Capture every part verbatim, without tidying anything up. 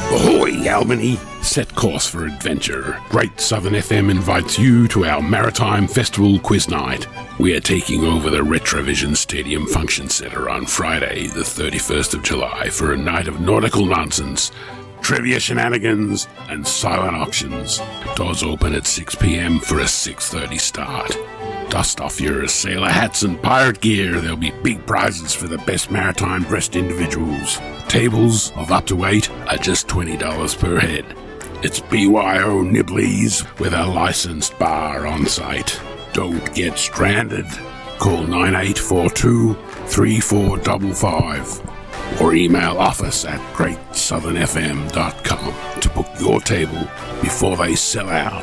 Ahoy, Albany! Set course for adventure. Great Southern F M invites you to our Maritime Festival Quiz Night. We are taking over the Retrovision Stadium Function Centre on Friday, the thirty-first of July, for a night of nautical nonsense, trivia shenanigans, and silent auctions. Doors open at six p m for a six thirty start. Dust off your sailor hats and pirate gear. There'll be big prizes for the best maritime dressed individuals. Tables of up to eight are just twenty dollars per head. It's B Y O Nibblies with a licensed bar on site. Don't get stranded. Call nine eight four two, three four five five or email office at great southern f m dot com to book your table before they sell out.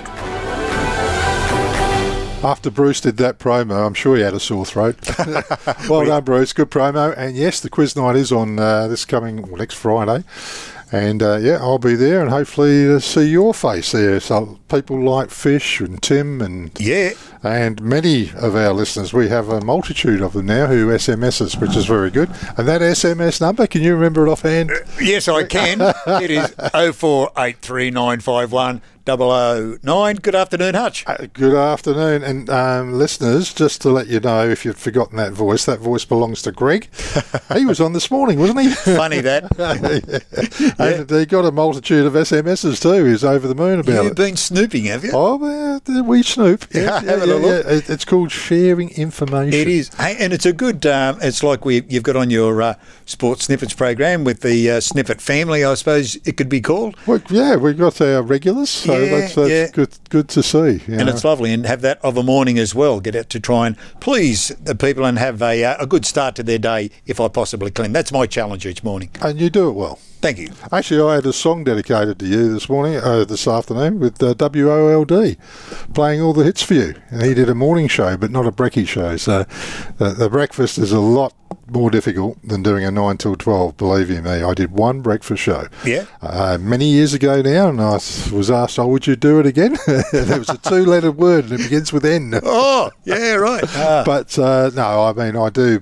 After Bruce did that promo, I'm sure he had a sore throat. Well done, Bruce. Good promo. And yes, the quiz night is on uh, this coming well, next Friday. And uh, yeah, I'll be there and hopefully uh, see your face there. So people like Fish and Tim and yeah, and many of our listeners, we have a multitude of them now who S M S us, which is very good. And that S M S number, can you remember it offhand? Uh, yes, I can. It is oh four eight three nine five one double oh nine. Good afternoon, Hutch. Uh, good afternoon. And um, listeners, just to let you know, if you've forgotten that voice, that voice belongs to Greg. He was on this morning, wasn't he? Funny that. Yeah. And he got a multitude of S M Ses too. He's over the moon about You've it. You've been snooping, have you? Oh, uh, we snoop. Yeah, yeah, have yeah, a look. Yeah. It's called sharing information. It is. Hey, and it's a good, um, it's like we you've got on your uh, Sports Snippets program with the uh, Snippet family, I suppose it could be called. Well, yeah, we've got our regulars, so yeah, that's, that's yeah. good good to see. And know. It's lovely, and have that of a morning as well. Get out to try and please the people and have a, uh, a good start to their day if I possibly can. That's my challenge each morning. And you do it well. Thank you. Actually, I had a song dedicated to you this morning, uh, this afternoon, with uh, W O L D, playing all the hits for you. And he did a morning show, but not a brekkie show. So uh, the breakfast is a lot more difficult than doing a nine till twelve, believe you me. I did one breakfast show. Yeah. Uh, many years ago now, and I was asked, oh, would you do it again? It was a two-letter word, and it begins with N. Oh, yeah, right. Ah. But, uh, no, I mean, I do...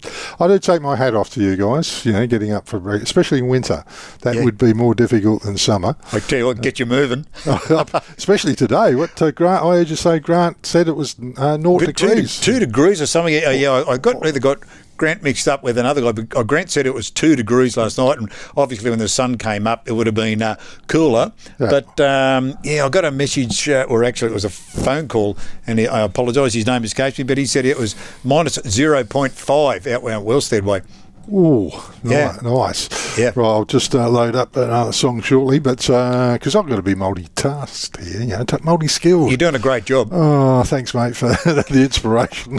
I do take my hat off to you guys, you know, getting up for break, especially in winter. That yeah. would be more difficult than summer. I tell you what, get you moving. Especially today. What uh, Grant? I heard you say Grant said it was uh, naught degrees. Two, two degrees or something. Yeah, yeah I, I got either got Grant mixed up with another guy. But Grant said it was two degrees last night, and obviously when the sun came up, it would have been uh, cooler. Yeah. But um, yeah, I got a message, uh, or actually it was a phone call, and he, I apologise, his name escapes me, but he said it was minus zero point five out out Wellstead way. Ooh, yeah. nice. Yeah. Right, I'll just uh, load up another song shortly, but because uh, I've got to be multitasked here, you know, multi-skilled. You're doing a great job. Oh, thanks, mate, for the inspiration.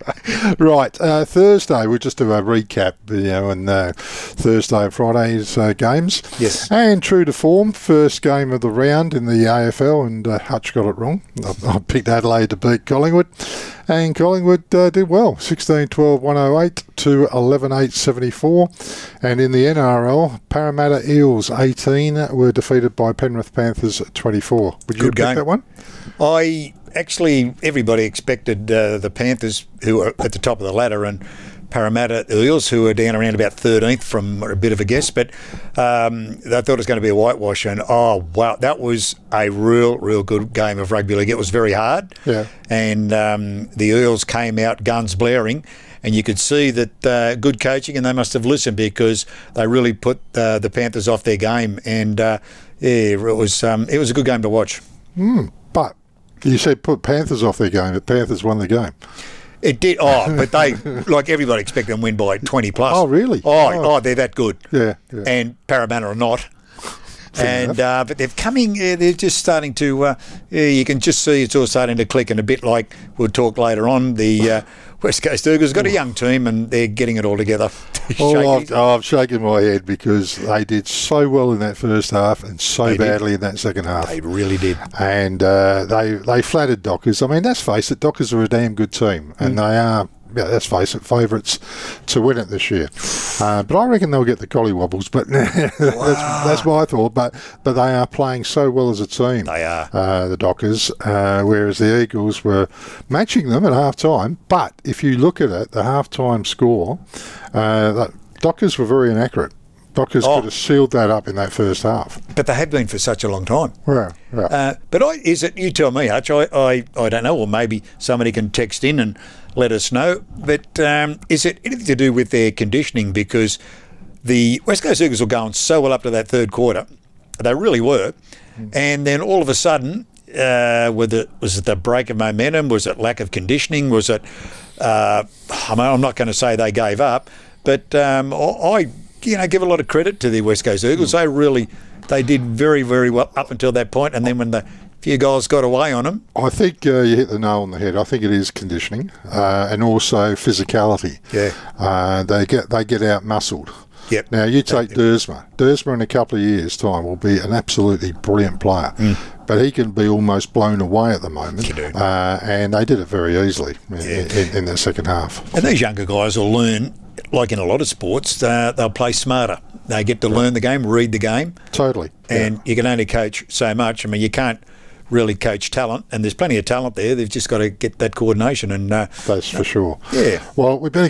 Right, uh, Thursday, we'll just do a recap, you know, and uh, Thursday and Friday's uh, games. Yes. And true to form, first game of the round in the A F L, and uh, Hutch got it wrong. I, I picked Adelaide to beat Collingwood. And Collingwood uh, did well, sixteen twelve one oh eight to eleven eight seventy-four. And in the N R L, Parramatta Eels eighteen were defeated by Penrith Panthers twenty-four. Would you Good pick game. that one? I actually, everybody expected uh, the Panthers, who are at the top of the ladder, and Parramatta Eels, who are down around about thirteenth from a bit of a guess, but um, they thought it was going to be a whitewash, and oh wow, that was a real, real good game of rugby league. It was very hard, yeah. and um, the Eels came out guns blaring, and you could see that uh, good coaching, and they must have listened because they really put uh, the Panthers off their game, and uh, yeah, it was um, it was a good game to watch. Mm, but you said put Panthers off their game, but Panthers won the game. It did. Oh, but they, like everybody, expect them to win by twenty plus. Oh, really? Oh, oh. oh they're that good. Yeah. yeah. And Parramatta are not. and uh, But they're coming, uh, they're just starting to, uh, yeah, you can just see it's all starting to click, and a bit like we'll talk later on, the uh, West Coast Eagles got a young team and they're getting it all together. oh, I've, oh, I've shaken my head because they did so well in that first half and so they badly did. in that second half. They really did. And uh, they, they flattered Dockers. I mean, let's face it, Dockers are a damn good team, and mm. they are, yeah, let's face it, favourites to win it this year. Uh, but I reckon they'll get the collywobbles. But that's, wow. that's my thought. But but they are playing so well as a team. They are. Uh, the Dockers, uh, whereas the Eagles were matching them at half time. But if you look at it, the half time score, uh, the Dockers were very inaccurate. Dockers Oh. could have sealed that up in that first half. But they have been for such a long time. Yeah, yeah. Uh, but I, is it? You tell me, Hutch. I, I, I don't know. Or maybe somebody can text in and let us know. But um, is it anything to do with their conditioning? Because the West Coast Eagles were going so well up to that third quarter. They really were. Mm. And then all of a sudden, uh, with it, was it the break of momentum? Was it lack of conditioning? Was it? Uh, I mean, I'm not going to say they gave up, but um, I, you know, give a lot of credit to the West Coast Eagles. Mm. They really, they did very, very well up until that point. And then when the few guys got away on them, I think uh, you hit the nail on the head. I think it is conditioning uh, and also physicality. Yeah, uh, they get they get out muscled. Yep. Now, you take Dersma. Dersma in a couple of years' time will be an absolutely brilliant player. Mm. But he can be almost blown away at the moment. Uh, and they did it very easily in, Yeah. in, in the second half. And these younger guys will learn, like in a lot of sports, uh, they'll play smarter. They get to learn the game, read the game. Totally. And yeah. you can only coach so much. I mean, you can't really coach talent, and there's plenty of talent there. They've just got to get that coordination. And uh, That's for sure. Yeah. Well, we better